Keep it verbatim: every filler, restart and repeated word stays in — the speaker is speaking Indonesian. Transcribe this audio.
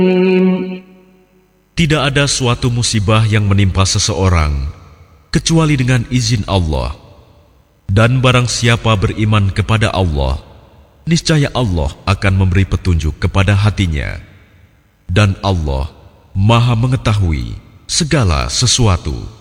Tidak ada suatu musibah yang menimpa seseorang kecuali dengan izin Allah. Dan barang siapa beriman kepada Allah, niscaya Allah akan memberi petunjuk kepada hatinya. Dan Allah Maha mengetahui segala sesuatu.